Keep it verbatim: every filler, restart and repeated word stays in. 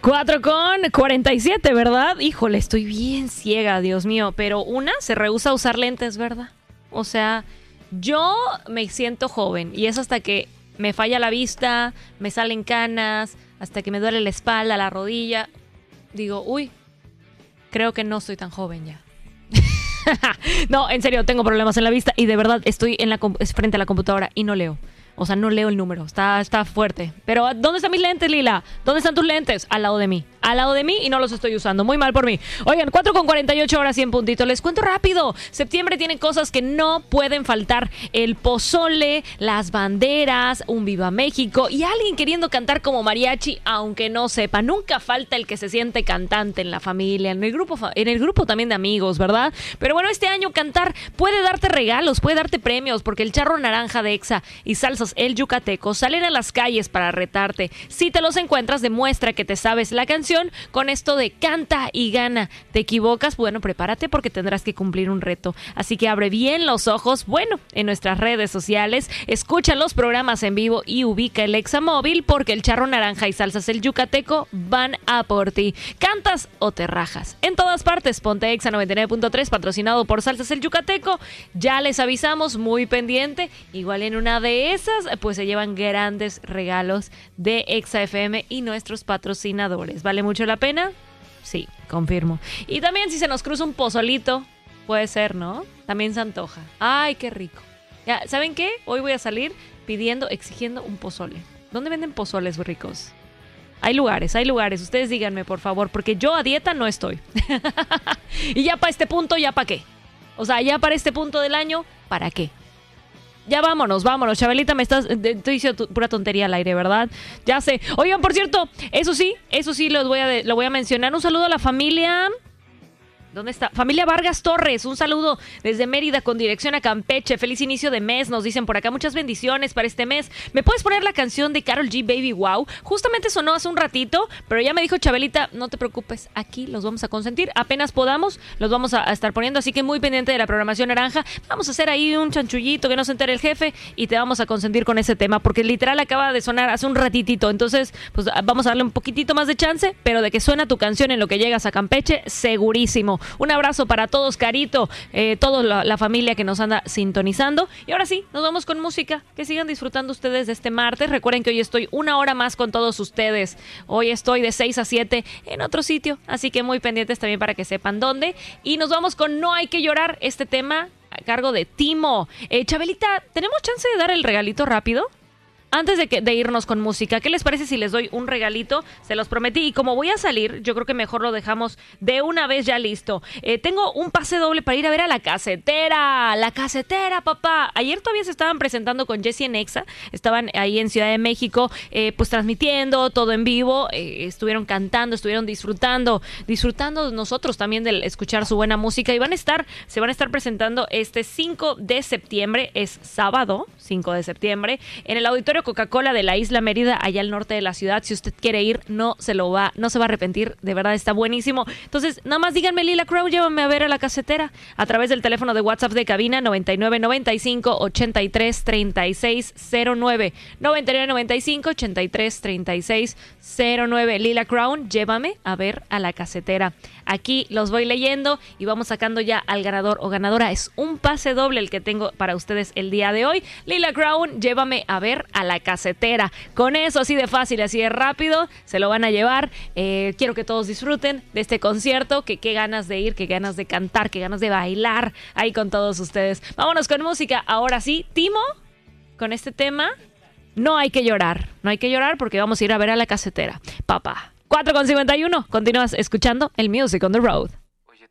cuatro con cuarenta y siete, ¿verdad? Híjole, estoy bien ciega, Dios mío. Pero una se rehúsa a usar lentes, ¿verdad? O sea, yo me siento joven y es hasta que me falla la vista, me salen canas, hasta que me duele la espalda, la rodilla. Digo, uy, creo que no soy tan joven ya. No, en serio, tengo problemas en la vista y de verdad estoy en la frente a la computadora y no leo. O sea, no leo el número, está, está fuerte. Pero, ¿dónde están mis lentes, Lila? ¿Dónde están tus lentes? Al lado de mí. Al lado de mí y no los estoy usando. Muy mal por mí. Oigan, cuatro con cuarenta y ocho horas y en puntito. Les cuento rápido. Septiembre tiene cosas que no pueden faltar. El pozole, las banderas, un Viva México y alguien queriendo cantar como mariachi, aunque no sepa. Nunca falta el que se siente cantante en la familia, en el grupo, en el grupo también de amigos, ¿verdad? Pero bueno, este año cantar puede darte regalos, puede darte premios, porque el charro naranja de Exa y Salsas El Yucateco salen a las calles para retarte. Si te los encuentras, demuestra que te sabes la canción con esto de canta y gana. ¿Te equivocas? Bueno, prepárate porque tendrás que cumplir un reto. Así que abre bien los ojos, bueno, en nuestras redes sociales, escucha los programas en vivo y ubica el Exa móvil porque el charro naranja y Salsas El Yucateco van a por ti. ¿Cantas o te rajas? En todas partes, ponte Exa noventa y nueve punto tres, patrocinado por Salsas El Yucateco. Ya les avisamos, muy pendiente. Igual en una de esas, pues se llevan grandes regalos de Exa F M y nuestros patrocinadores. ¿Vale mucho la pena? Sí, confirmo. Y también si se nos cruza un pozolito, puede ser, ¿no? También se antoja. ¡Ay, qué rico! Ya, ¿saben qué? Hoy voy a salir pidiendo, exigiendo un pozole. ¿Dónde venden pozoles ricos? Hay lugares, hay lugares. Ustedes díganme, por favor, porque yo a dieta no estoy. Y ya para este punto, ¿ya para qué? O sea, ya para este punto del año, ¿para qué? Ya vámonos, vámonos. Chabelita, me estás... Estoy diciendo pura tontería al aire, ¿verdad? Ya sé. Oigan, por cierto, eso sí, eso sí lo voy a, lo voy a mencionar. Un saludo a la familia... ¿Dónde está? Familia Vargas Torres, un saludo desde Mérida con dirección a Campeche. Feliz inicio de mes, nos dicen por acá. Muchas bendiciones para este mes. ¿Me puedes poner la canción de Karol G, Baby Wow? Justamente sonó hace un ratito, pero ya me dijo Chabelita, no te preocupes, aquí los vamos a consentir. Apenas podamos, los vamos a, a estar poniendo, así que muy pendiente de la programación naranja. Vamos a hacer ahí un chanchullito que no se entere el jefe y te vamos a consentir con ese tema, porque literal acaba de sonar hace un ratitito. Entonces, pues vamos a darle un poquitito más de chance, pero de que suena tu canción en lo que llegas a Campeche, segurísimo. Un abrazo para todos, Carito, eh, toda la, la familia que nos anda sintonizando. Y ahora sí, nos vamos con música. Que sigan disfrutando ustedes de este martes. Recuerden que hoy estoy una hora más con todos ustedes. Hoy estoy de seis a siete en otro sitio, así que muy pendientes también para que sepan dónde. Y nos vamos con No Hay Que Llorar, este tema a cargo de Timo. Eh, Chabelita, ¿tenemos chance de dar el regalito rápido? Antes de, que, de irnos con música, ¿qué les parece si les doy un regalito? Se los prometí y como voy a salir, yo creo que mejor lo dejamos de una vez ya listo. Eh, tengo un pase doble para ir a ver a La Casetera. La Casetera, papá. Ayer todavía se estaban presentando con Jessie en Exa. Estaban ahí en Ciudad de México, eh, pues transmitiendo todo en vivo. Eh, estuvieron cantando, estuvieron disfrutando, disfrutando nosotros también de escuchar su buena música. Y van a estar, se van a estar presentando este cinco de septiembre, es sábado, cinco de septiembre, en el Auditorio Coca-Cola de la Isla Mérida, allá al norte de la ciudad. Si usted quiere ir, no se lo va, no se va a arrepentir, de verdad está buenísimo. Entonces, nada más díganme, Lila Crow, llévame a ver a La Casetera a través del teléfono de WhatsApp de cabina noventa y nueve noventa y cinco ochenta y tres treinta y seis cero nueve, noventa y nueve noventa y cinco ochenta y tres treinta y seis cero nueve. Lila Crown, llévame a ver a La Casetera. Aquí los voy leyendo y vamos sacando ya al ganador o ganadora. Es un pase doble el que tengo para ustedes el día de hoy. Lila Crown, llévame a ver a La Casetera. Con eso, así de fácil, así de rápido, se lo van a llevar. Eh, quiero que todos disfruten de este concierto, que qué ganas de ir, qué ganas de cantar, qué ganas de bailar ahí con todos ustedes. Vámonos con música. Ahora sí, Timo, con este tema, No Hay Que Llorar. No hay que llorar porque vamos a ir a ver a La Casetera. Papá. cuatro con cincuenta y uno. Continúas escuchando el Music on the Road.